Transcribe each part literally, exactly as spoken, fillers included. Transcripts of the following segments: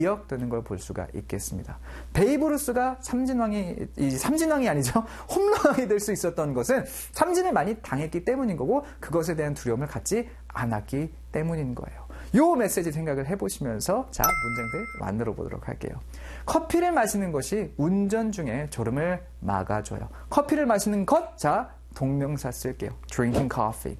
기억되는 걸 볼 수가 있겠습니다. 베이브 루스가 삼진왕이, 이 삼진왕이 아니죠. 홈런왕이 될 수 있었던 것은 삼진을 많이 당했기 때문인 거고 그것에 대한 두려움을 갖지 않았기 때문인 거예요. 요 메시지 생각을 해보시면서 자, 문장들 만들어 보도록 할게요. 커피를 마시는 것이 운전 중에 졸음을 막아줘요. 커피를 마시는 것, 자, 동명사 쓸게요. Drinking coffee.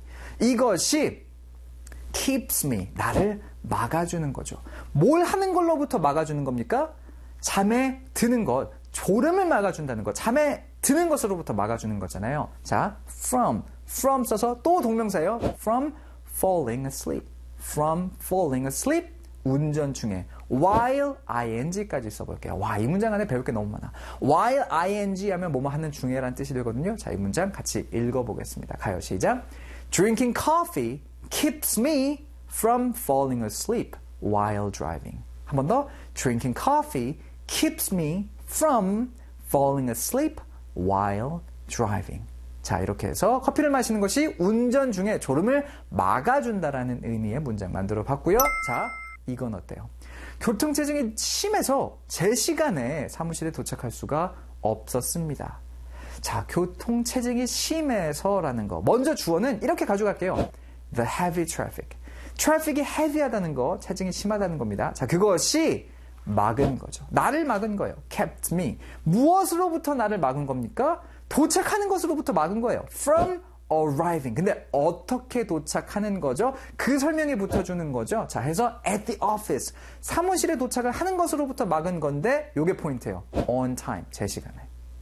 이것이 keeps me, 나를 막아주는 거죠. 뭘 하는 걸로부터 막아주는 겁니까? 잠에 드는 것, 졸음을 막아준다는 것, 잠에 드는 것으로부터 막아주는 거잖아요. 자, from, from 써서 또 동명사예요. from falling asleep. from falling asleep, 운전 중에. while ing까지 써볼게요. 와, 이 문장 안에 배울 게 너무 많아. while ing 하면 뭐뭐 하는 중에라는 뜻이 되거든요. 자, 이 문장 같이 읽어보겠습니다. 가요, 시작. Drinking coffee keeps me from falling asleep while driving. 한 번 더. Drinking coffee keeps me from falling asleep while driving. 자, 이렇게 해서 커피를 마시는 것이 운전 중에 졸음을 막아준다라는 의미의 문장 만들어 봤고요. 자, 이건 어때요? 교통체증이 심해서 제 시간에 사무실에 도착할 수가 없었습니다. 자, 교통체증이 심해서라는 거. 먼저 주어는 이렇게 가져갈게요. The heavy traffic. 트래픽이 헤비하다는 거, 체증이 심하다는 겁니다. 자, 그것이 막은 거죠. 나를 막은 거예요. kept me. 무엇으로부터 나를 막은 겁니까? 도착하는 것으로부터 막은 거예요. From arriving. 근데 어떻게 도착하는 거죠? 그 설명이 붙어주는 거죠. 자, 해서 at the office. 사무실에 도착을 하는 것으로부터 막은 건데 요게 포인트예요. on time. 제 시간에.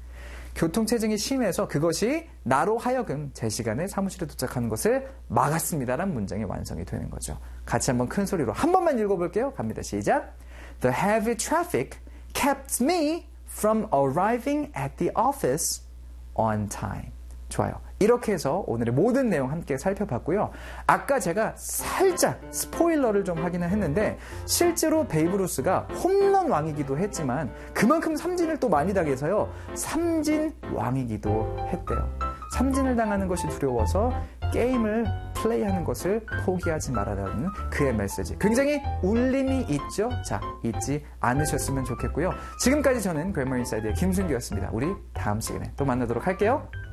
교통체증이 심해서 그것이 나로 하여금 제 시간에 사무실에 도착하는 것을 막았습니다라는 문장이 완성이 되는 거죠. 같이 한번 큰 소리로 한 번만 읽어볼게요. 갑니다. 시작. The heavy traffic kept me from arriving at the office on time. 좋아요. 이렇게 해서 오늘의 모든 내용 함께 살펴봤고요. 아까 제가 살짝 스포일러를 좀 하기는 했는데 실제로 베이브 루스가 홈런 왕이기도 했지만 그만큼 삼진을 또 많이 당해서요. 삼진 왕이기도 했대요. 삼진을 당하는 것이 두려워서 게임을 플레이하는 것을 포기하지 말아라는 그의 메시지. 굉장히 울림이 있죠? 자, 잊지 않으셨으면 좋겠고요. 지금까지 저는 그래머 인사이드의 김순규였습니다. 우리 다음 시간에 또 만나도록 할게요.